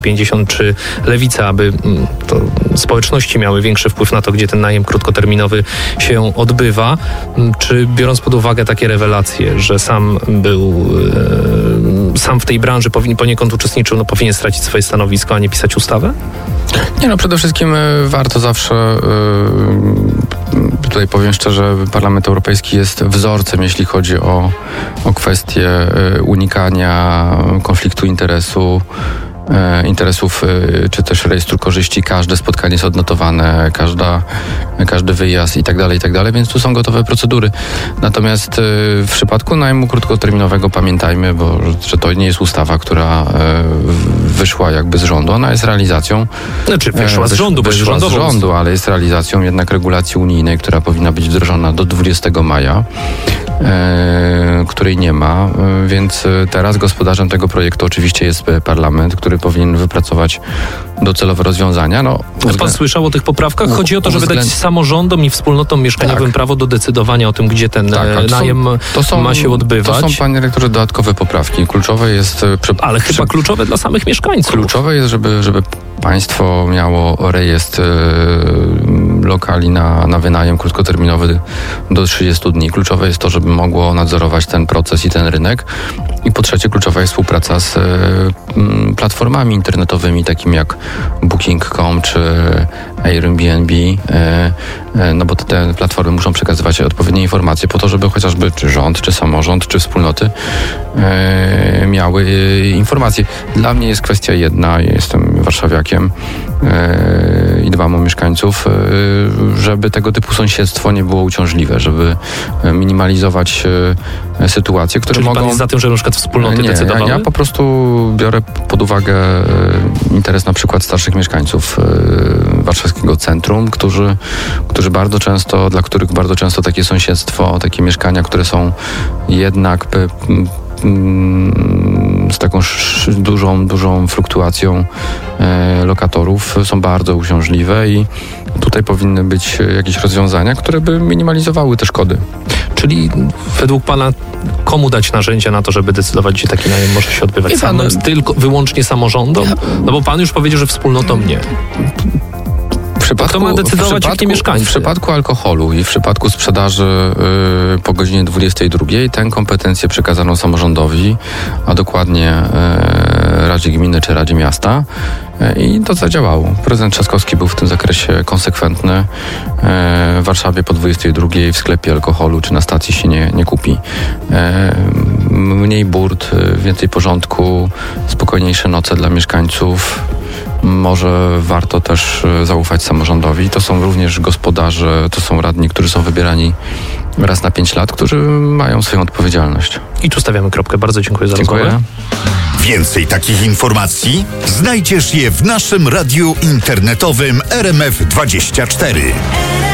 50 czy Lewica, aby to społeczności miały większy wpływ na to, gdzie ten najem krótkoterminowy się odbywa. Czy biorąc pod uwagę takie rewelacje, że sam w tej branży poniekąd uczestniczył, powinien stracić swoje stanowisko, a nie pisać ustawę? Nie, przede wszystkim warto zawsze, tutaj powiem szczerze, Parlament Europejski jest wzorcem, jeśli chodzi o kwestię unikania konfliktu interesów, czy też rejestru korzyści. Każde spotkanie jest odnotowane, każdy wyjazd i tak dalej, więc tu są gotowe procedury. Natomiast w przypadku najmu krótkoterminowego pamiętajmy, że to nie jest ustawa, która wyszła jakby z rządu, ona jest realizacją. Znaczy wyszła z rządu, wyszła z rządu, ale jest realizacją jednak regulacji unijnej, która powinna być wdrożona do 20 maja. Której nie ma, więc teraz gospodarzem tego projektu oczywiście jest Parlament, który powinien wypracować docelowe rozwiązania. Pan słyszał o tych poprawkach? Chodzi o to, żeby dać samorządom i wspólnotom mieszkaniowym prawo do decydowania o tym, gdzie ten najem ma się odbywać. To są, panie rektorze, dodatkowe poprawki. Kluczowe jest... Ale chyba kluczowe dla samych mieszkańców. Kluczowe jest, żeby państwo miało rejestr lokali na wynajem krótkoterminowy do 30 dni. Kluczowe jest to, żeby mogło nadzorować ten proces i ten rynek. I po trzecie, kluczowa jest współpraca z platformami internetowymi, takimi jak Booking.com czy Airbnb, bo te platformy muszą przekazywać odpowiednie informacje po to, żeby chociażby czy rząd, czy samorząd, czy wspólnoty miały informacje. Dla mnie jest kwestia jedna, jestem warszawiakiem i dbam o mieszkańców, żeby tego typu sąsiedztwo nie było uciążliwe, żeby minimalizować sytuacje, które mogą... Pan jest za tym, że na przykład wspólnoty decydowały? Ja po prostu biorę pod uwagę interes na przykład starszych mieszkańców warszawskiego centrum, dla których bardzo często takie sąsiedztwo, takie mieszkania, które są jednak z taką dużą fluktuacją lokatorów, są bardzo uciążliwe i tutaj powinny być jakieś rozwiązania, które by minimalizowały te szkody. Czyli według pana komu dać narzędzia na to, żeby decydować, gdzie taki najem może się odbywać? Tylko wyłącznie samorządom? Bo pan już powiedział, że wspólnotom nie. Kto ma decydować, jakie mieszkańcy? W przypadku alkoholu i w przypadku sprzedaży po godzinie 22 tę kompetencję przekazano samorządowi, a dokładnie Radzie Gminy czy Radzie Miasta i to zadziałało. Prezydent Trzaskowski był w tym zakresie konsekwentny. W Warszawie po 22 w sklepie alkoholu czy na stacji się nie kupi. Mniej burt, więcej porządku, spokojniejsze noce dla mieszkańców. Może warto też zaufać samorządowi. To są również gospodarze, to są radni, którzy są wybierani raz na 5 lat, którzy mają swoją odpowiedzialność. I tu stawiamy kropkę. Bardzo dziękuję za rozmowę. Więcej takich informacji znajdziesz je w naszym radiu internetowym RMF24.